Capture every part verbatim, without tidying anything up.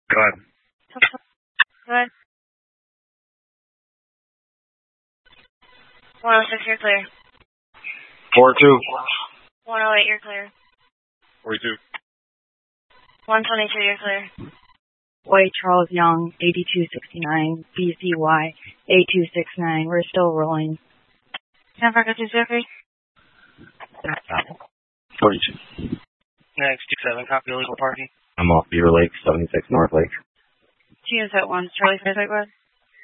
Go ahead. Go ahead. one oh six, you're clear. four two. one oh eight, you're clear. forty-two. one twenty-two, you're clear. White Charles Young, eighty-two sixty-nine, B C Y, eight two six nine. We're still rolling. San Francisco two zero three. forty-two. Next, two seven, copy illegal parking. I'm off Beaver Lake, seventy-six North Lake. G S at one, Charlie Face White Wood.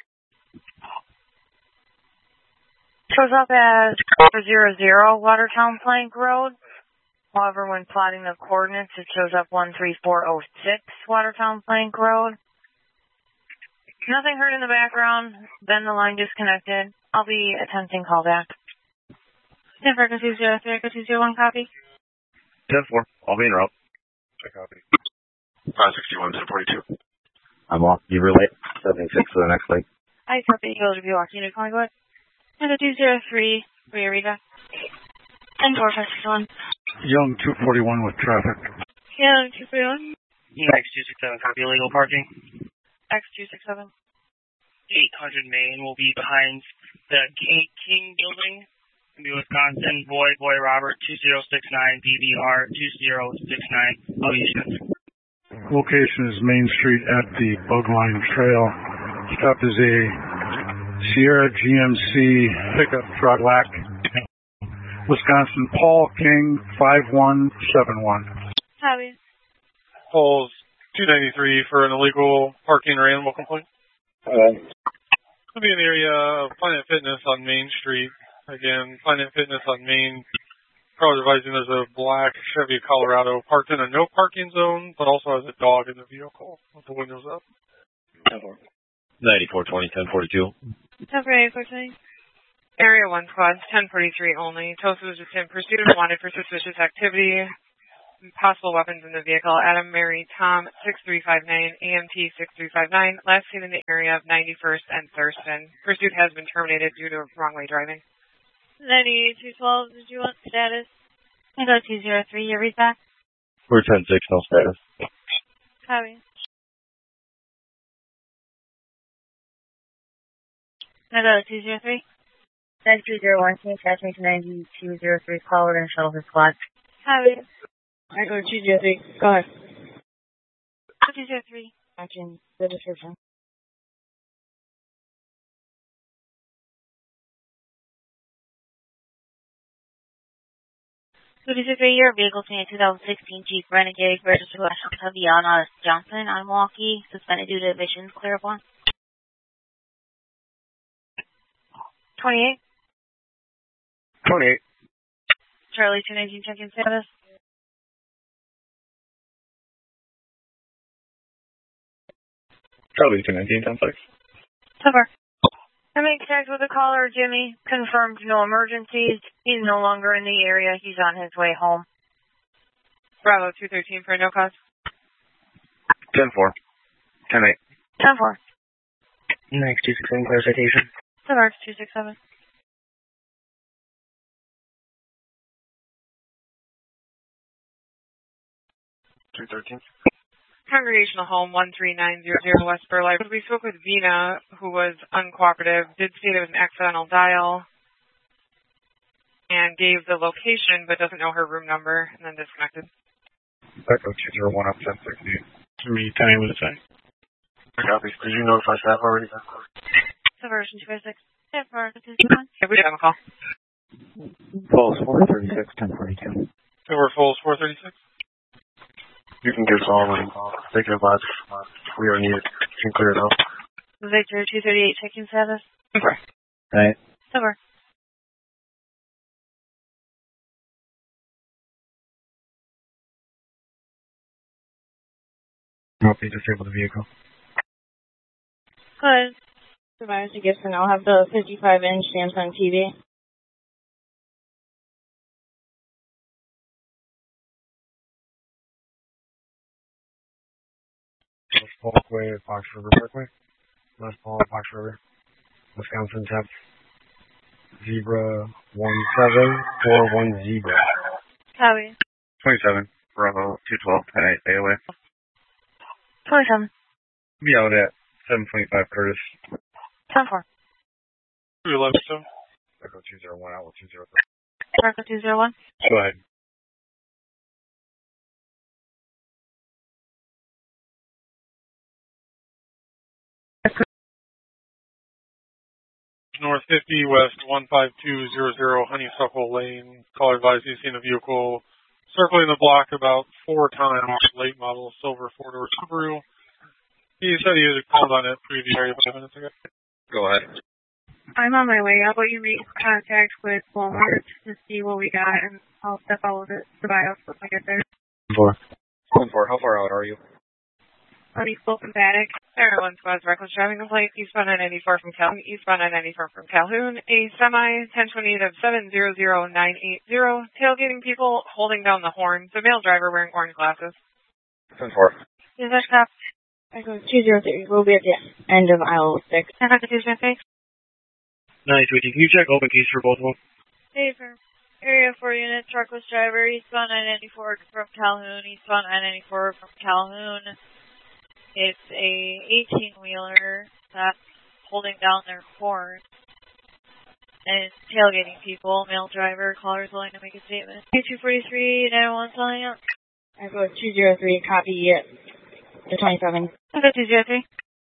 Shows up as zero zero Watertown Plank Road. However, when plotting the coordinates, it shows up one three four oh six Watertown Plank Road. Nothing heard in the background. Then the line disconnected. I'll be attempting callback. San Francisco two zero three, two zero one, copy. ten four. I'll be in route. Check copy. five sixty-one, ten forty-two. I'm off Beaver Lake, seventy-six for the next lake. I copy. You'll be walking to Collingwood. And a two zero three, Rita. ten four, five six one. Young two forty-one with traffic. Yeah, two forty-one. Next, two six seven, copy illegal parking. X two six seven. eight hundred Main will be behind the King, King building. It'll be Wisconsin, Boy, Boy Robert, two zero six nine, B B R, two zero six nine. Oh, you should. Location is Main Street at the Bugline Trail. Stop is a Sierra G M C pickup truck. Black. Wisconsin, Paul King, five one seven one. Copy. Calls two ninety-three for an illegal parking or animal complaint. Uh, It'll be in the area of Planet Fitness on Main Street. Again, Planet Fitness on Main. Car advising there's a black Chevy Colorado parked in a no parking zone, but also has a dog in the vehicle with the windows up. ninety-four twenty, ten forty-two. ten forty-eight, fourteen. Area one squad, ten forty-three only. Tosa was just in pursuit of wanted for suspicious activity. Possible weapons in the vehicle. Adam Mary Tom, six three five nine, A M T six three five nine. Last seen in the area of ninety-first and Thurston. Pursuit has been terminated due to wrong way driving. ninety-two twelve, did you want status? I go two zero three, your read back. We're ten six, no status. Copy. I go two zero three. nine two zero one, can you attach me to ninety-two zero three, caller and shuttle his squad? Copy. I go two zero three, go ahead. two zero three. Action, the description. two zero three, your vehicle to a two thousand sixteen Jeep Renegade registered with Taviana Johnson on Milwaukee, suspended due to emissions, clear up one. twenty-eight. twenty-eight. Charlie two nineteen, check-in status. Charlie two nineteen, ten six. Cover. I made contact with the caller, Jimmy. Confirmed no emergencies. He's no longer in the area. He's on his way home. Bravo two thirteen for no cause. ten four. ten eight. ten four. Next, two six seven, clear citation. Cover, two six seven. two thirteen. Congregational Home, one three nine zero zero West Burleigh. We spoke with Vina, who was uncooperative, did state it was an accidental dial, and gave the location, but doesn't know her room number, and then disconnected. Echo two zero one up ten sixty. To me, tell me what to say. Copy. Did you notify staff already? Subversion two five six. ten four. Yeah, we did have a call. Falls four thirty-six, ten forty-two. Silver Falls four thirty-six. You can give us all and take it advice. We are needed. You can clear it out. Victor two thirty-eight, check-in status. Okay. Right. Silver. Copy, disable the vehicle. Good. Survivors to Gibson, I'll have the fifty-five inch Samsung T V. West Parkway, Fox River Parkway. West Paul, Fox River. Wisconsin Temp. Zebra one seven four one Zebra. Copy. twenty-seven. Bravo two twelve, ten eight, A O A. twenty-seven. Be out at seven twenty-five Curtis. ten four. two eleven, so. Echo two zero one, out with two zero three. Echo two zero one. Go ahead. North fifty, west one five two zero zero, Honeysuckle Lane. Caller advised he's seen a vehicle circling the block about four times, late model, silver four-door Subaru. He said he had called on it previous area five minutes ago. Go ahead. I'm on my way. How about you make contact with Walmart to see what we got, and I'll step out with it to buy us when I get there. Four. One four. How far out are you? I'll be full emphatic. Area one squad's reckless driving complaint. Eastbound I ninety-four from Calhoun. Eastbound I ninety-four from Calhoun. A semi ten twenty of seven zero zero nine eight zero. Tailgating people holding down the horn. The male driver wearing orange glasses. Ten four. Is that stop? Echo two zero three. We'll be at the end of aisle six. Echo two zero three. ninety-two, can you check open keys for both of them? Hey, for area four unit, truckless driver, eastbound I ninety-four from Calhoun, eastbound I ninety-four from Calhoun. It's a eighteen-wheeler that's holding down their horn and tailgating people. Male driver, caller's willing to make a statement. two forty-three, nine one sign up. Echo two zero three, copy the twenty-seven. Echo two zero three.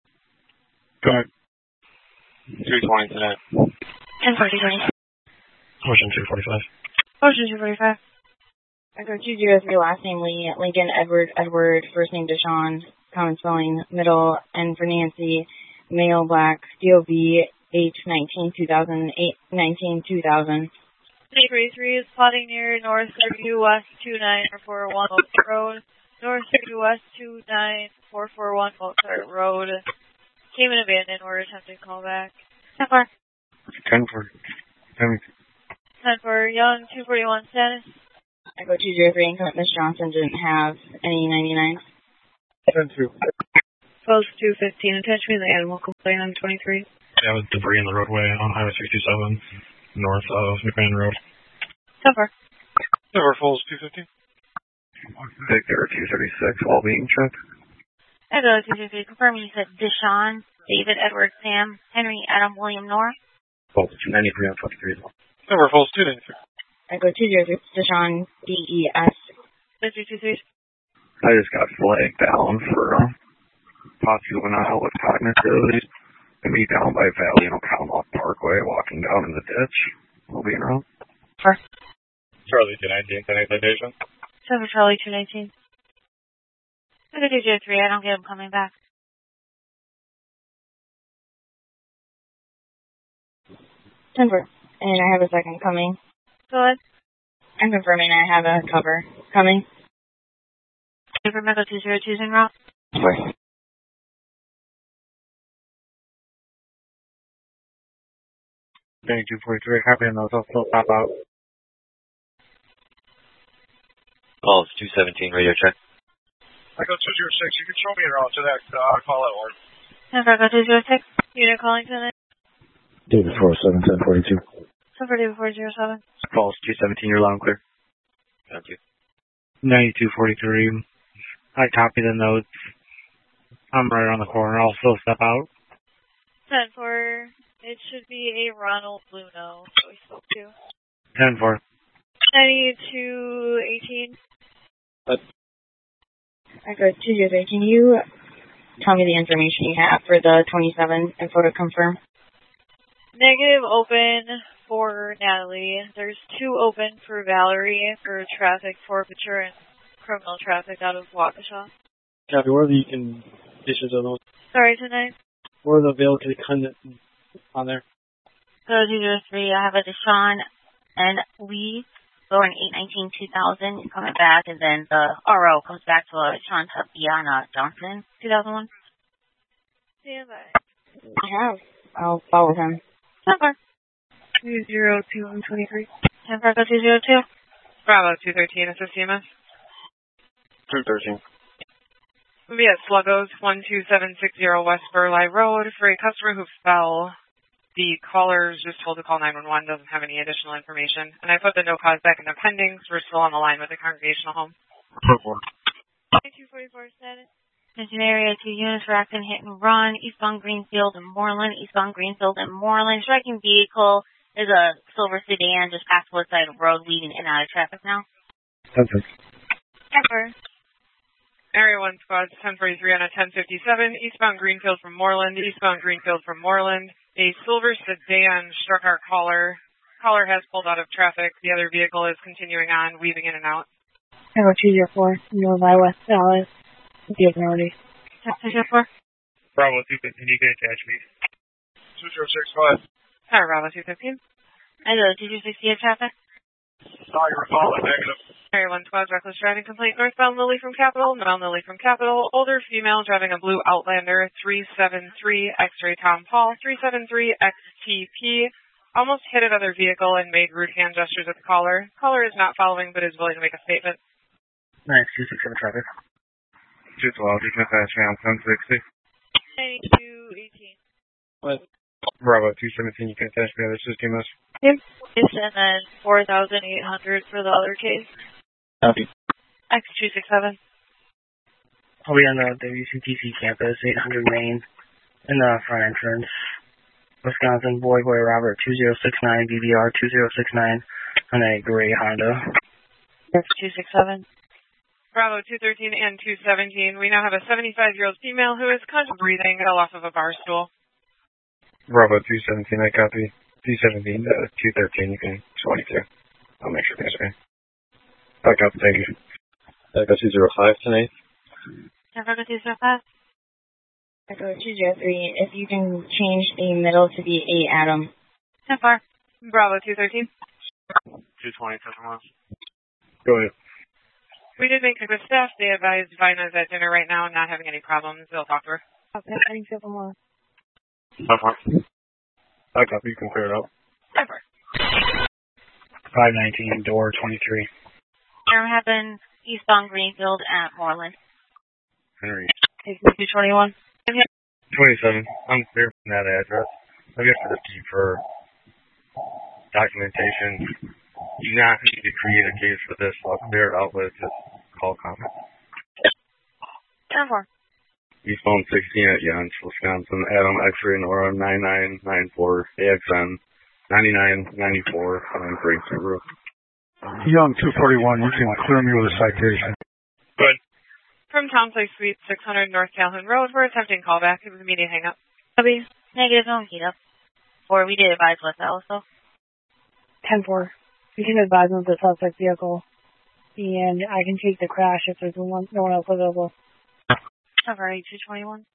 Go ahead. two twenty tonight. ten forty twenty. Motion two forty-five. Motion two forty-five. Echo two zero three, last name Lee, Lincoln Edward Edward, first name Deshaun, common spelling, middle, N for Nancy, male, black, D O B, H nineteen two thousand, eight nineteen two thousand. eight forty-three is plotting near North thirty-two West two nine four four one Mozart Road. North thirty-two West two nine four four one Mozart Road. Came in abandoned. We're attempting callback. ten four. ten four. ten four. Young two forty-one status. Echo two zero three, incoming Miss Johnson didn't have any ninety-nines. ten two. Post two fifteen, attach me to the animal complaint on twenty-three. Yeah, with debris in the roadway on Highway sixty-seven, north of McMahon Road. ten four. Silver Falls two fifteen. Victor two thirty-six, all being checked. Echo two zero three, confirming you said Deshaun, David, Edward, Sam, Henry, Adam, William, Nora. Oh, ninety-three on twenty-three as well. Silver Falls two ninety-three. Echo two zero three, Deshaun, D E S. three two three. I just got flagged down for uh, possibly juvenile with cognitive. And me down by Valley and O'Connell Parkway, walking down in the ditch. We'll be around. Four. Charlie two nineteen, ten citation. Silver Charlie two nineteen. Echo two zero three, I don't get him coming back. ten four. And I have a second coming. Go ahead. I'm confirming I have a cover coming. Paper Echo two zero two is en route. Four. Bank two forty-three, copy on those. I'll still pop out. Calls two seventeen, radio check. I go two zero six. You can show me around to that uh, call out order. Echo two zero six, unit calling tonight. David four oh seven, ten forty-two. Silver David four zero seven. Calls two seventeen, you're loud and clear. Thank you. ninety-two forty-three. I copy the notes. I'm right around the corner. I'll still step out. ten four. It should be a Ronald Luno that we spoke to. ten four. ninety-two eighteen. Echo two zero three. Can you tell me the information you have for the twenty-seven and photo confirm? Negative open for Natalie. There's two open for Valerie for traffic forfeiture and criminal traffic out of Waukesha. Copy. What are the conditions of those? Sorry, tonight. What are the available conditions on there? So two zero three, I have a Deshaun and Lee going eight nineteen two thousand coming back, and then the R O comes back to a Sean Tapiana Johnson two thousand one. Stand by. I have. I'll follow him. Number. two zero two one twenty-three. ten four two zero two. Bravo two thirteen, S S C M S. two thirteen. We'll be at Sluggos, one two seven six zero West Burleigh Road for a customer who fell. The caller is just told to call nine one one, doesn't have any additional information. And I put the no cause back in the pending, so we're still on the line with the congregational home. Purple. two forty-four status. Attention area, two units for accident hit and run, eastbound Greenfield and Moreland, eastbound Greenfield and Moreland. Striking vehicle is a silver sedan just past Woodside Road, weaving in and out of traffic now. Center. Ever. Area one squad, ten forty-three on a ten fifty-seven, eastbound Greenfield from Moreland, eastbound Greenfield from Moreland. A silver sedan struck our caller. Caller has pulled out of traffic. The other vehicle is continuing on, weaving in and out. Echo two zero four, nearby West Dallas. The authority. two zero four. Bravo two fifteen, you can attach me. two zero six five. Hi, Bravo two fifteen. I go two zero six zero traffic. Sorry, we're following negative. Area one squad, reckless driving complaint, northbound Lily from Capital, northbound Lily from Capital, older female driving a blue Outlander, three seven three X-ray Tom Paul, three seven three X T P, almost hit another vehicle and made rude hand gestures at the caller. Caller is not following but is willing to make a statement. Nice, two six seven traffic. two twelve, you can attach me on ten sixty. ninety-two eighteen. What? Bravo two seventeen, you can attach me on the system. Yep. And then four thousand eight hundred for the other case. Copy. X two six seven. I'll be on the W C T C campus, eight hundred Main, in the front entrance. Wisconsin, Boy Boy Robert two zero six nine, B B R two zero six nine, on a gray Honda. X two six seven. Bravo two thirteen and two seventeen. We now have a seventy-five-year-old female who is conscious breathing, fell off of a bar stool. Bravo two seventeen, I copy. two seventeen, uh, two thirteen, you can twenty-two. I'll make sure things are okay. I copy, thank you. Echo two zero five tonight. Echo two zero five. Echo two zero three, if you can change the middle to be eight Adam. How far? Bravo two thirteen. two twenty, seven miles. Go ahead. We did make contact with staff. They advised Vina's at dinner right now and not having any problems. They'll talk to her. Okay, thanks so much. I copy, you can clear it up. Ever. five nineteen, door twenty-three. There happened eastbound Greenfield at Moreland. Henry. two twenty-one. twenty-seven. I'm clear from that address. I'll get for the key for documentation. You do not need to create a case for this. I'll clear it out with just call comment. ten four. Eastbound sixteen at Yonge, Wisconsin. Adam X-ray Nora nine nine nine four A X N ninety-nine ninety-four on Great Subaru. Young two forty-one, you can clear me with a citation. Good. From Town Place Suite, six hundred North Calhoun Road, we're attempting callback. It was a immediate hang-up. Copy. Negative, no heat up. Or we did advise with that also. ten four. You can advise them of the suspect vehicle. And I can take the crash if there's one, no one else available. Alright, two twenty-one.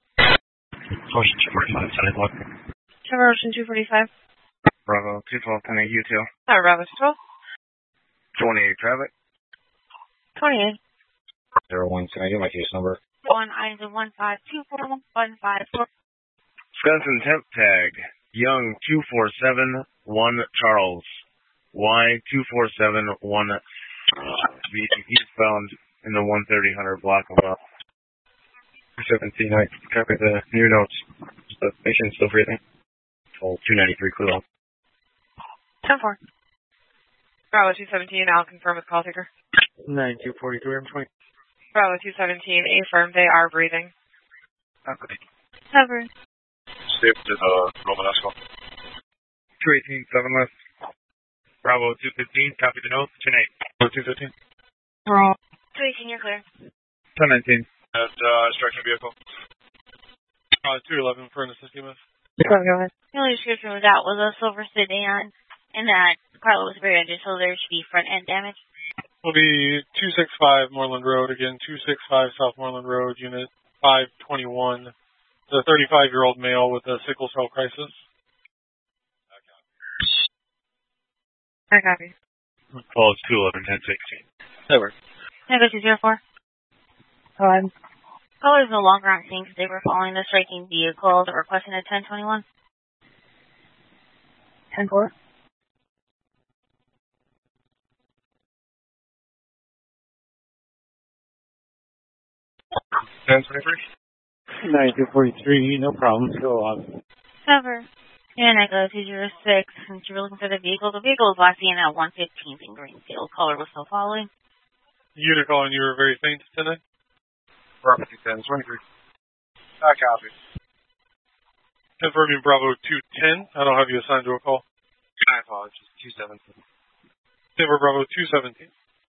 Ocean two forty-five, sidewalk. Trevor Ocean two forty-five. Bravo two twelve, ten eight U two. Hi, Bravo two twelve. twenty-eight traffic. twenty-eight. Zero one, can I get my case number? One item one five two four one five four. Wisconsin temp tag. Young two four seven one Charles. Y two four seven one B. He's found in the one thirty hundred block of uh, seventeen. I copy the new notes. The patient's still breathing. Told two ninety-three clear. ten four. Bravo two seventeen, I'll confirm with call taker. nine two forty-three, I'm twenty. Bravo two seventeen, affirm they are breathing. Okay. Cover. Safe to the Romanesco. two eighteen, seven left. Bravo two fifteen, copy the note. ten eight. Bravo two fifteen. Wrong. two eighteen, you're clear. ten nineteen. At uh, striking vehicle. Uh, two eleven for an assisting with. Go ahead. The only description was that was a silver sedan, and that Carlo was rear-ended, so there should be front-end damage. Will be two six five Moreland Road, again, two six five South Moreland Road, unit five twenty-one. The thirty-five-year-old male with a sickle cell crisis. I copy. Call is two eleven, ten sixteen. Over. Echo two zero four. Go ahead. Caller is no longer on scene because they were following the striking vehicle that requesting a ten twenty-one. ten four. ten twenty-three. nine two forty-three, no problem. Go on. Cover. And Echo two zero six, since you were looking for the vehicle, the vehicle was last seen at one fifteenth in Greenfield. Caller was still following. Unit calling, you were very faint tonight. Bravo two ten, twenty-three. I copy. Confirming Bravo two ten. I don't have you assigned to a call. I apologize. two seventeen. Denver Bravo two seventeen.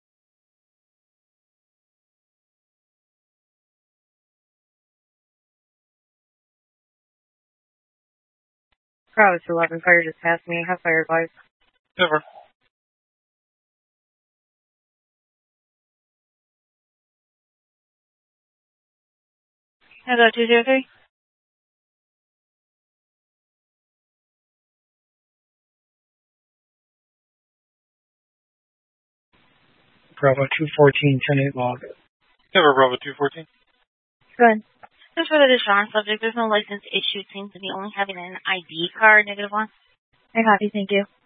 Bravo two eleven, fire just passed me. Have fire advice. Denver. Hello, two zero three. Bravo two fourteen, ten eight log. Denver Bravo two fourteen. Good. Just for the Deshaun subject, there's no license issued. Seems to be only having an I D card, negative one. I copy, thank you.